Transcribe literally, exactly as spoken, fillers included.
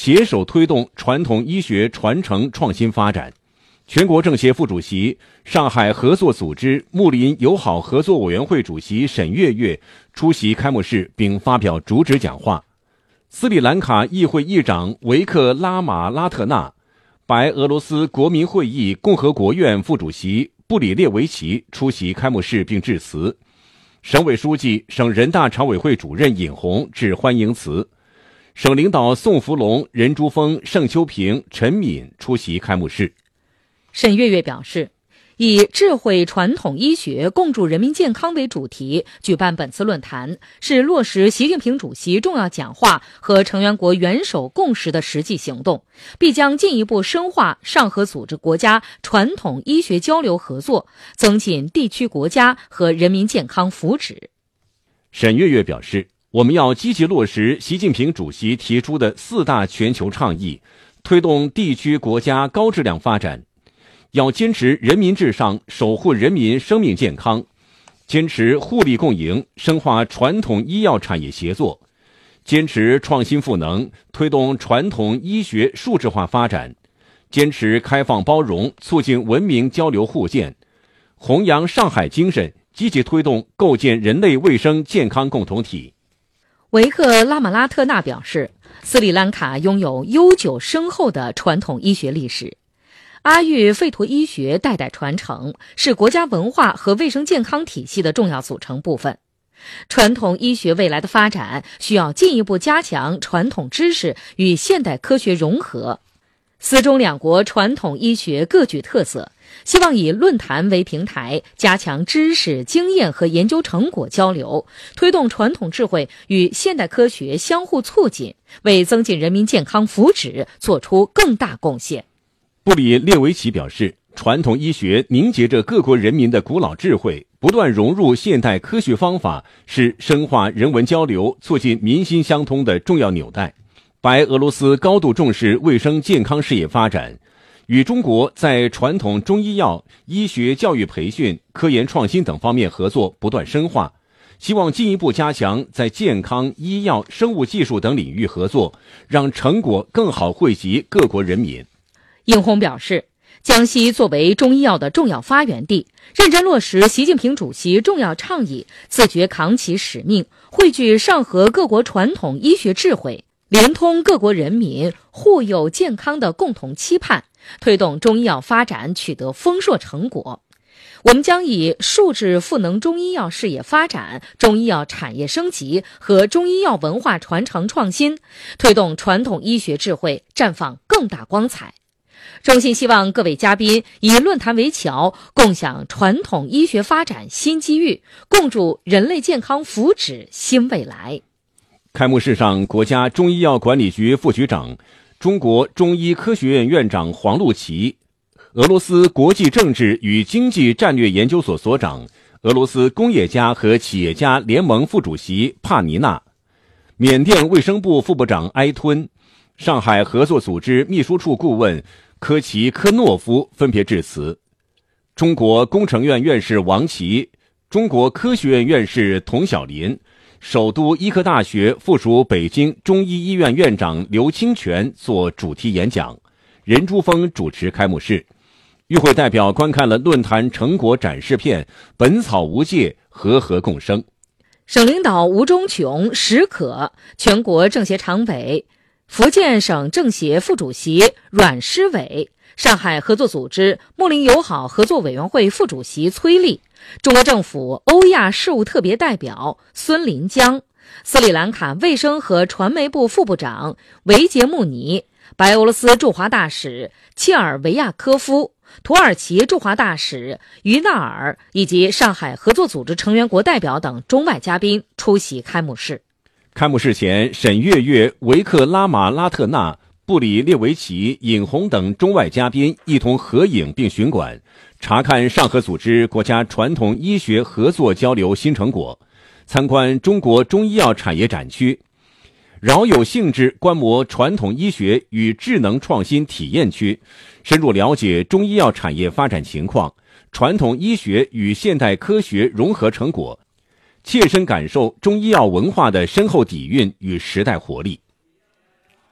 携手推动传统医学传承创新发展。全国政协副主席、上海合作组织睦邻友好合作委员会主席沈月月出席开幕式并发表主旨讲话。斯里兰卡议会议长维克拉马拉特纳、白俄罗斯国民会议共和国院副主席布里列维奇出席开幕式并致辞。省委书记、省人大常委会主任尹红致欢迎词。省领导宋福龙、任珠峰、盛秋平、陈敏出席开幕式。 沈月月表示，以智慧传统医学共筑人民健康为主题举办本次论坛，是落实习近平主席重要讲话和成员国元首共识的实际行动，必将进一步深化上合组织国家传统医学交流合作，增进地区国家和人民健康福祉。 沈月月表示，我们要积极落实习近平主席提出的四大全球倡议，推动地区国家高质量发展。要坚持人民至上，守护人民生命健康，坚持互利共赢，深化传统医药产业协作，坚持创新赋能，推动传统医学数字化发展，坚持开放包容，促进文明交流互鉴，弘扬上海精神，积极推动构建人类卫生健康共同体。 维克拉马拉特纳表示，斯里兰卡拥有悠久深厚的传统医学历史。阿育吠陀医学代代传承，是国家文化和卫生健康体系的重要组成部分。传统医学未来的发展需要进一步加强传统知识与现代科学融合。斯中两国传统医学各具特色，希望以论坛为平台，加强知识、经验和研究成果交流，推动传统智慧与现代科学相互促进，为增进人民健康福祉做出更大贡献。 布里列维奇表示，传统医学凝结着各国人民的古老智慧，不断融入现代科学方法，是深化人文交流、促进民心相通的重要纽带。白俄罗斯高度重视卫生健康事业发展，与中国在传统中医药、医学教育培训、科研创新等方面合作不断深化，希望进一步加强在健康、医药、生物技术等领域合作，让成果更好惠及各国人民。 尹红表示，江西作为中医药的重要发源地，认真落实习近平主席重要倡议，自觉扛起使命，汇聚上合各国传统医学智慧，连通各国人民互有健康的共同期盼，推动中医药发展取得丰硕成果。我们将以数字赋能中医药事业发展、中医药产业升级和中医药文化传承创新，推动传统医学智慧绽放更大光彩。衷心希望各位嘉宾以论坛为桥，共享传统医学发展新机遇，共筑人类健康福祉新未来。 开幕式上，国家中医药管理局副局长、中国中医科学院院长黄璐琦，俄罗斯国际政治与经济战略研究所所长、俄罗斯工业家和企业家联盟副主席帕尼娜，缅甸卫生部副部长埃吞，上海合作组织秘书处顾问科奇科诺夫分别致辞。中国工程院院士王琦、中国科学院院士童晓林、首都医科大学附属北京中医医院院长刘清泉做主题演讲，任珠峰主持开幕式。与会代表观看了论坛成果展示片《本草无界，和合共生》。 省领导吴忠琼、石可，全国政协常委、福建省政协副主席阮诗伟，上海合作组织睦邻友好合作委员会副主席崔丽，中国政府欧亚事务特别代表孙林江，斯里兰卡卫生和传媒部副部长维杰穆尼，白俄罗斯驻华大使切尔维亚科夫，土耳其驻华大使于纳尔以及上海合作组织成员国代表等中外嘉宾出席开幕式。 开幕式前，沈月月、维克拉马拉特纳、布里列维奇、尹红等中外嘉宾一同合影并巡馆，查看上合组织国家传统医学合作交流新成果，参观中国中医药产业展区，饶有兴致观摩传统医学与智能创新体验区，深入了解中医药产业发展情况、传统医学与现代科学融合成果，切身感受中医药文化的深厚底蕴与时代活力。